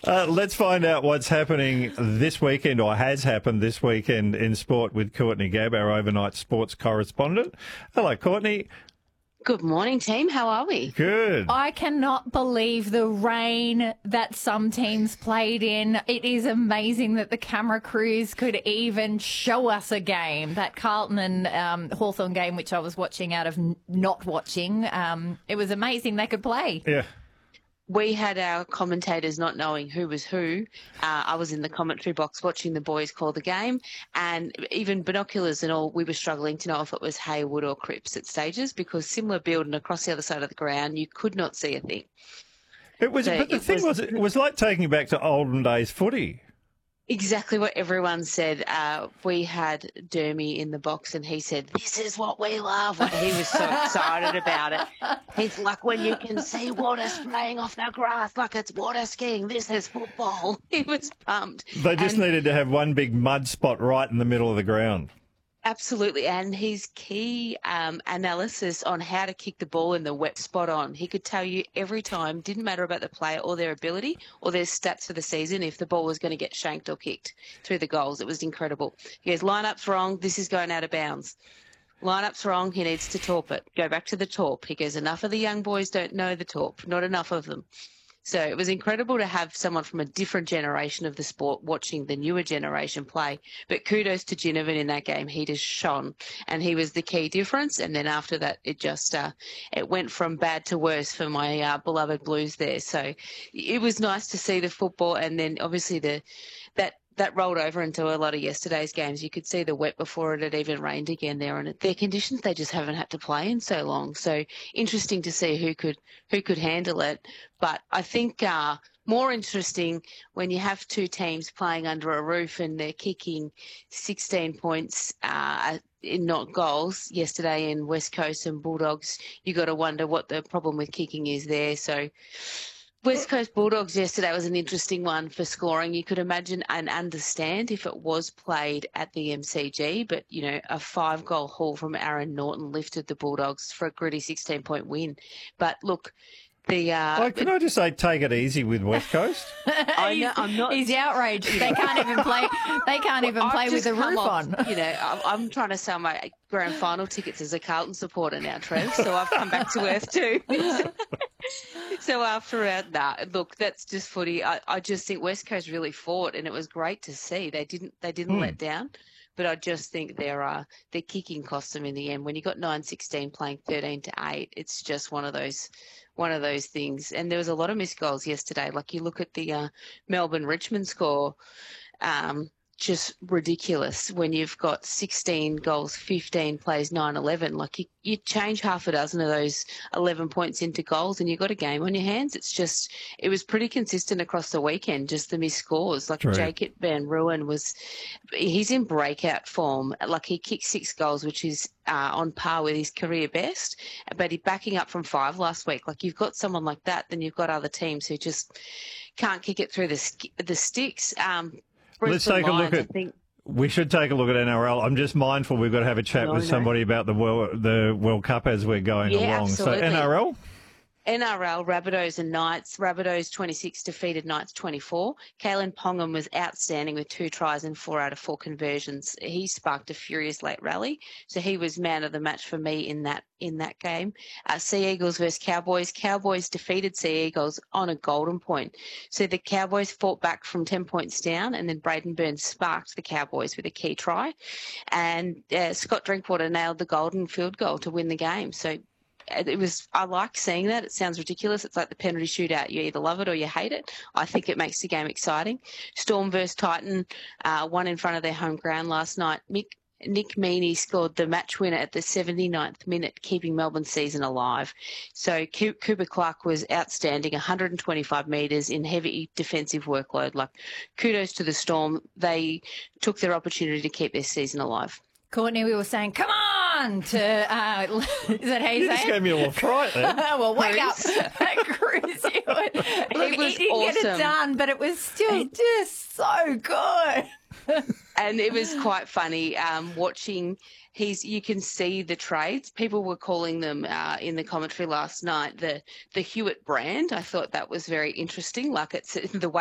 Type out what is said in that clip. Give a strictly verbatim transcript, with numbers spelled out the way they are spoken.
Uh, let's find out what's happening this weekend, or has happened this weekend in sport, with Courtney Gabb, our overnight sports correspondent. Hello, Courtney. Good morning, team. How are we? Good. I cannot believe the rain that some teams played in. It is amazing that the camera crews could even show us a game. That Carlton and um, Hawthorn game, which I was watching out of n- not watching, um, it was amazing they could play. Yeah. We had our commentators not knowing who was who. Uh, I was in the commentary box watching the boys call the game, and even binoculars and all, we were struggling to know if it was Haywood or Cripps at stages, because similar build and across the other side of the ground, you could not see a thing. It was, So but the it thing was, was- it was like taking you back to olden days footy. Exactly what everyone said. Uh, we had Dermy in the box, and he said, "This is what we love." And he was so excited about it. He's like, "When you can see water spraying off the grass like it's water skiing, this is football." He was pumped. They just And- needed to have one big mud spot right in the middle of the ground. Absolutely, and his key um, analysis on how to kick the ball in the wet spot on. He could tell you every time, didn't matter about the player or their ability or their stats for the season, if the ball was going to get shanked or kicked through the goals. It was incredible. He goes, lineup's wrong, this is going out of bounds. Lineup's wrong, he needs to torp it. Go back to the torp. He goes, enough of the young boys don't know the torp, not enough of them. So it was incredible to have someone from a different generation of the sport watching the newer generation play. But kudos to Ginnivan in that game. He just shone, and he was the key difference. And then after that, it just uh, it went from bad to worse for my uh, beloved Blues there. So it was nice to see the football, and then obviously the that. That rolled over into a lot of yesterday's games. You could see the wet before it had even rained again there, and their conditions they just haven't had to play in so long. So interesting to see who could who could handle it. But I think uh, more interesting when you have two teams playing under a roof and they're kicking sixteen points uh, in not goals yesterday in West Coast and Bulldogs. You got to wonder what the problem with kicking is there. So. West Coast Bulldogs yesterday was an interesting one for scoring. You could imagine and understand if it was played at the M C G, but, you know, a five-goal haul from Aaron Norton lifted the Bulldogs for a gritty sixteen-point win. But, look, the... Uh, Well, can I just say, take it easy with West Coast? I know, I'm not... He's outraged. They can't even play. They can't even I've play with just the come roof off, on. You know, I'm, I'm trying to sell my grand final tickets as a Carlton supporter now, Trev, so I've come back to earth too. So after that, nah, look, that's just footy. I, I just think West Coast really fought, and it was great to see. They didn't they didn't Hmm. let down, but I just think their uh, their kicking cost them in the end. When you got nine sixteen playing thirteen to eight, it's just one of those one of those things. And there was a lot of missed goals yesterday. Like you look at the uh, Melbourne Richmond score. Um, just ridiculous when you've got sixteen goals, fifteen plays, nine eleven. Like you, you change half a dozen of those eleven points into goals and you've got a game on your hands. It's just, it was pretty consistent across the weekend, just the missed scores. Like True. Jacob Van Ruin was, he's in breakout form. Like he kicked six goals, which is uh, on par with his career best, but he's backing up from five last week. Like you've got someone like that, then you've got other teams who just can't kick it through the, sk- the sticks. Um, Let's Brisbane take a look Lions, I at... think, We should take a look at N R L. I'm just mindful we've got to have a chat No, with no. somebody about the World, the World Cup as we're going Yeah, along. absolutely. So N R L? N R L, Rabbitohs and Knights. Rabbitohs twenty-six defeated Knights twenty-four. Kalen Pongham was outstanding with two tries and four out of four conversions. He sparked a furious late rally, so he was man of the match for me in that in that game. Uh, Sea Eagles versus Cowboys. Cowboys defeated Sea Eagles on a golden point. So the Cowboys fought back from ten points down, and then Braden Burns sparked the Cowboys with a key try. And uh, Scott Drinkwater nailed the golden field goal to win the game. So it was, I like seeing that. It sounds ridiculous. It's like the penalty shootout. You either love it or you hate it. I think it makes the game exciting. Storm versus Titan, uh, one in front of their home ground last night. Mick, Nick Meaney scored the match winner at the seventy-ninth minute, keeping Melbourne's season alive. So Cooper Clark was outstanding, one hundred twenty-five metres in heavy defensive workload. Like, kudos to the Storm. They took their opportunity to keep their season alive. Courtney, we were saying, come on, to, uh, is that how you You say just it? gave me a little fright there. Well, wake Cruz. up. Cruz, you would. Look, he, was didn't get it awesome. done, but it was still just so good. And it was quite funny um, watching. He's, you can see the trades. People were calling them uh, in the commentary last night the the Hewitt brand. I thought that was very interesting. Like it's the way